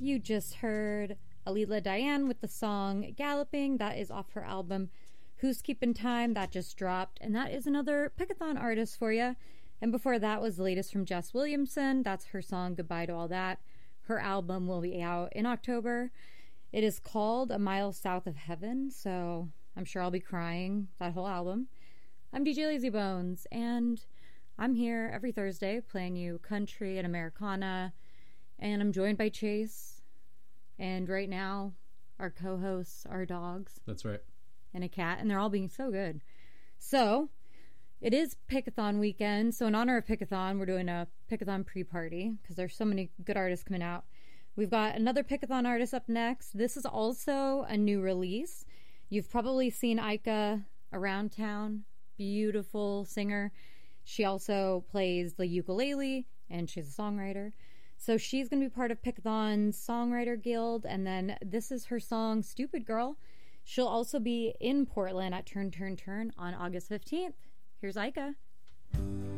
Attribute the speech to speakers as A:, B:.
A: You just heard Alila Diane with the song Galloping. That is off her album Who's Keepin' Time. That just dropped. And that is another Pickathon artist for you. And before that was the latest from Jess Williamson. That's her song Goodbye to All That. Her album will be out in October. It is called A Mile South of Heaven, so I'm sure I'll be crying that whole album. I'm DJ Lazybones, and I'm here every Thursday playing you country and Americana. And I'm joined by Chase. And right now, our co-hosts are dogs.
B: That's right.
A: And a cat, and they're all being so good. So, it is Pickathon weekend. So in honor of Pickathon, we're doing a Pickathon pre-party because there's so many good artists coming out. We've got another Pickathon artist up next. This is also a new release. You've probably seen Aika around town. Beautiful singer. She also plays the ukulele, and she's a songwriter. So she's going to be part of Pickathon's Songwriter Guild, and then this is her song, Stupid Girl. She'll also be in Portland at Turn Turn Turn on August 15th. Here's Aika.